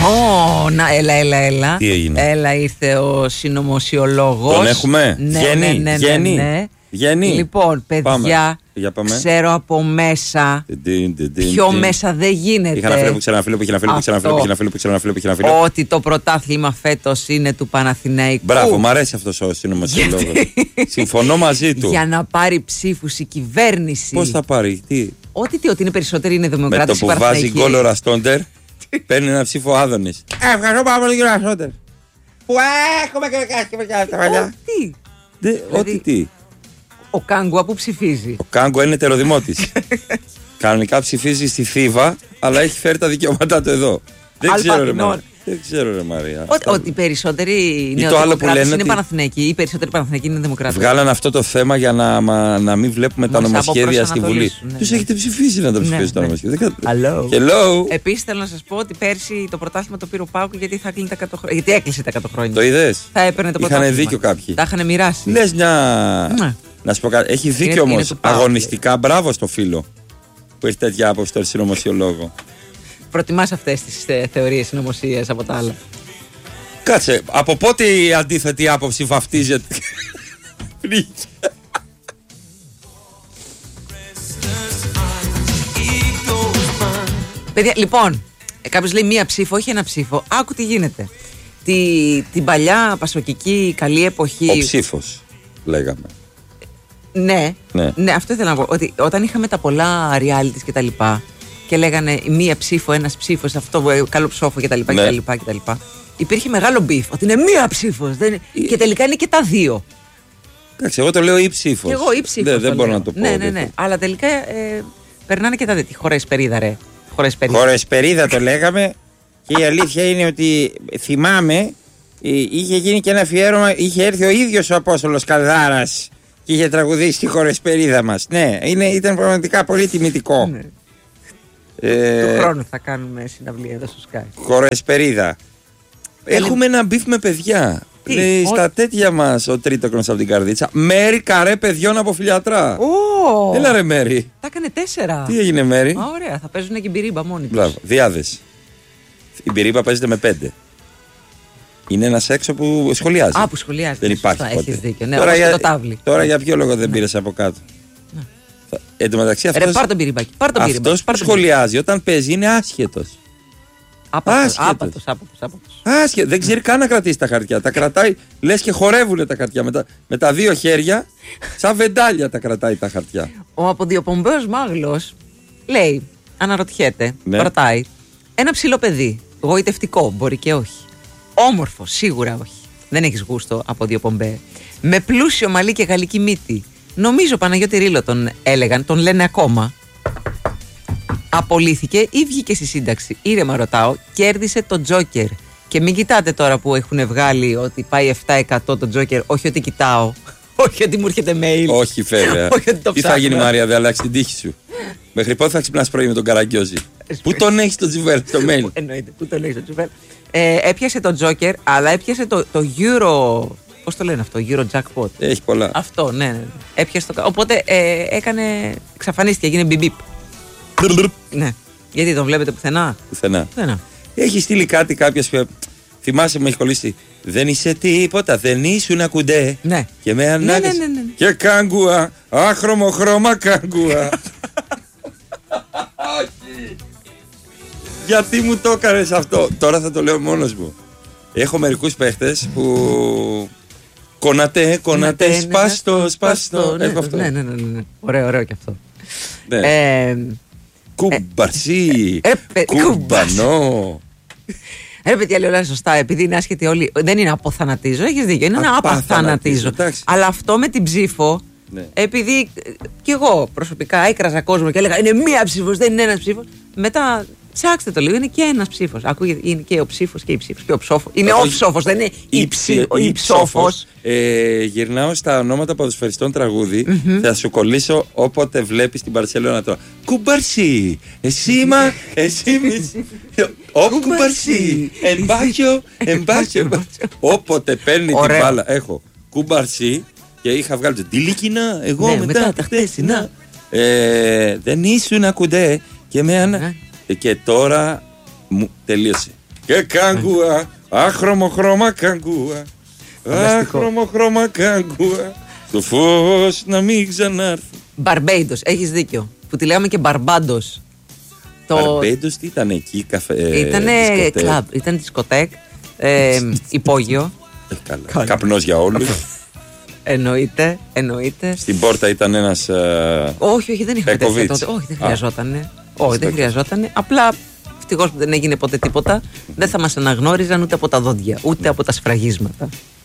Να, έλα. Τι έγινε? Έλα, ήρθε ο συνωμοσιολόγος. Τον έχουμε? Ναι. Βγαίνει. Λοιπόν, παιδιά, πάμε. ξέρω από μέσα. Πιο μέσα δεν γίνεται. Είχα ένα φίλο που είχε ότι το πρωτάθλημα φέτος είναι του Παναθηναϊκού. Μπράβο, μου αρέσει αυτός ο συνωμοσιολόγος. Συμφωνώ μαζί του. Για να πάρει ψήφους η κυβέρνηση. Πώς θα πάρει, τι? Ότι είναι περισσότεροι είναι δημοκράτες. Με το που βάζει γκολ ο Ραστόντερ, παίρνει ένα ψήφο Άδωνης. Ευχαριστώ πάρα πολύ, κύριε Ραστόντερ. Που έχουμε και τα παλιά. Ότι τι? Ο Κάγκουα που ψηφίζει. Ο Κάγκουα είναι τεροδημότης. Κανονικά ψηφίζει στη Θήβα, αλλά έχει φέρει τα δικαιώματά του εδώ. Δεν ξέρω, ρε Μαρία. Ότι οι περισσότεροι νεοδημοκράτες είναι Παναθηναϊκοί, οι περισσότεροι Παναθηναϊκοί είναι δημοκράτες. Βγάλαν αυτό το θέμα για να μην βλέπουμε τα νομοσχέδια στη Βουλή. Τους έχετε ψηφίσει να τα ψηφίσετε τα νομοσχέδια. Hello. Επίσης θέλω να σας πω ότι πέρσι το πρωτάθλημα το πήρε ο ΠΑΟΚ γιατί θα κλείνει τα 100 χρόνια. Γιατί έκλεισε τα 100 χρόνια. Το είδες? Θα έπαιρνε το πρωτάθλημα. Είχαν δίκιο κάποιοι. Τα είχαν μοιράσει. Λες μια. Να σου πω κάτι. Έχει δίκιο όμως. Αγωνιστικά μπράβο στο φίλο που έχει τέτοια άποψη στο συνωμοσιολόγο. Προτιμάς αυτές τις θεωρίες συνωμοσίας από τα άλλα? Κάτσε, από πότε η αντίθετη άποψη βαφτίζεται? Παιδιά, λοιπόν, κάποιος λέει μία ψήφο, όχι ένα ψήφο. Άκου τι γίνεται. Την παλιά πασοκική καλή εποχή. Ο ψήφος, λέγαμε. Ναι, αυτό ήθελα να πω. Ότι όταν είχαμε τα πολλά realities και τα λοιπά και λέγανε μία ψήφο, ένας ψήφος, αυτό καλό ψόφο κτλ. Υπήρχε μεγάλο μπιφ ότι είναι μία ψήφος. Και τελικά είναι και τα δύο. Εντάξει, εγώ το λέω ή ψήφος. Εγώ ή ψήφος. Δεν μπορώ να το πω. Ναι. Αλλά τελικά περνάνε και τα δύο. Χωρεσπερίδα, ρε. Χωρεσπερίδα το λέγαμε. Και η αλήθεια είναι ότι θυμάμαι, είχε γίνει και ένα αφιέρωμα, είχε έρθει ο ίδιος ο Απόστολος Καλδάρας και είχε τραγουδήσει τη χωρεσπερίδα μας. Ναι, ήταν πραγματικά πολύ τιμητικό. Ναι. Του χρόνου θα κάνουμε συναυλία εδώ στο Sky. Χωρεσπερίδα. Έχουμε ένα μπιφ με παιδιά. Λέει στα τέτοια μας ο τρίτοκρονος από την Καρδίτσα. Μέρη καρέ παιδιών από Φιλιατρά. Έλα ρε Μέρη. Τα έκανε 4. Τι έγινε Μέρη? Ωραία, θα παίζουν και μπυρίμπα μόνοι τους. Μπράβο, διάδες. Η μπυρίμπα παίζεται με 5. Είναι ένας έξω που σχολιάζει. Που σχολιάζει. Δεν υπάρχει σωστά, ποτέ. Έχεις δίκιο. Ναι, τώρα το τάβλι. Τώρα για ποιο λόγο δεν πήρες από κάτω? Εν τω μεταξύ πάρ' τον μπυρίμπακι. Αυτός που σχολιάζει όταν παίζει είναι άσχετος. Άπατος. Άσχετος. Δεν ξέρει καν να κρατήσει τα χαρτιά. Τα κρατάει, λες και χορεύουν τα χαρτιά. Με τα δύο χέρια, σαν βεντάλια τα κρατάει τα χαρτιά. Ο αποδιοπομπαίος μάγλος λέει, αναρωτιέται, ρωτάει, ένα ψηλό παιδί, γοητευτικό, μπορεί και όχι. Όμορφο, σίγουρα όχι. Δεν έχεις γούστο αποδιοπομπέ. Με πλούσιο μαλλί και γαλλική μύτη. Νομίζω Παναγιώτη Ρήλο τον έλεγαν, τον λένε ακόμα. Απολύθηκε ή βγήκε στη σύνταξη? Ήρεμα ρωτάω, κέρδισε το Τζόκερ. Και μην κοιτάτε τώρα που έχουν βγάλει ότι πάει 7% το Τζόκερ. Όχι ότι κοιτάω. Όχι ότι μου έρχεται mail. Όχι βέβαια. Τι θα γίνει Μαρία, δεν αλλάξει την τύχη σου? Μέχρι πότε θα ξυπνάς πρωί με τον Καραγκιόζη? Πού τον έχεις το Τζιβέλ στο mail? Εννοείται, πού τον έχεις το Τζιβέλ? Έπιασε το Τζόκερ, αλλά έπιασε το Euro. Πώς το λένε αυτό, Euro Jackpot? Έχει πολλά. Αυτό, ναι. Έπιασε το. Οπότε εξαφανίστηκε, έγινε μπιμπίπ. Ναι. Γιατί τον βλέπετε πουθενά? Πουθενά. Έχει στείλει κάτι κάποιος που θυμάσαι με έχει κολλήσει. Δεν είσαι τίποτα, δεν ήσουν κουντέ. Ναι. Και με ανάγκασε. Ναι. Και κάγκουα, άχρωμο χρώμα κάγκουα. Όχι. Γιατί μου το έκανες αυτό? Τώρα θα το λέω μόνος μου. Έχω μερικούς παίχτες που κονατέ, σπάστο. Έχω αυτό. Ναι. Ωραίο και αυτό. Κουμπαρσί, κουμπανό. Ρε παιδιά, λέει όλα σωστά. Επειδή είναι άσχετοι όλοι. Δεν είναι αποθανατίζω, έχεις δίκιο. Είναι ένα απαθανατίζω. Αλλά αυτό με την ψήφο. Επειδή κι εγώ προσωπικά έκραζα κόσμο και έλεγα είναι μία ψήφος, δεν είναι ένας ψήφος. Μετά ψάξτε το λίγο, είναι και ένας ψήφος. Ακούγεται, είναι και ο ψήφος και η ψήφος. Και ο ψόφος. Είναι ο ψόφος, δεν είναι η ψόφος. Γυρνάω στα ονόματα ποδοσφαιριστών τραγούδι. Θα σου κολλήσω όποτε βλέπεις την Μπαρσελόνα τώρα. Κουμπαρσί, εσύ μα, εσύ μη. Ο κουμπαρσί, εμπάχιο. Όποτε παίρνει την μπάλα, έχω κουμπαρσί. Και είχα βγάλει το τυλίκινα, εγώ μετά τα χτεσινά. Δεν ήσουν ακουντέ. Και τώρα μου τελείωσε. και καγκούα. Άχρωμο χρώμα καγκούα. Άχρωμο χρώμα καγκούα. Το φως να μην ξανάρθει. Μπαρμπέιντος, έχεις δίκιο. Που τη λέγαμε και Μπαρμπάντος. Μπαρμπέιντος τι ήταν εκεί, Ήτανε κλαμπ, ήταν δισκοτέκ, υπόγειο. Καπνός για όλους. Εννοείται. Στην πόρτα ήταν ένας. Όχι, δεν είχαμε τέτοια τότε. Όχι, δεν χρειαζότανε. Όχι, δεν χρειαζότανε. Απλά ευτυχώς που δεν έγινε ποτέ τίποτα. Δεν θα μας αναγνώριζαν ούτε από τα δόντια, ούτε από τα σφραγίσματα.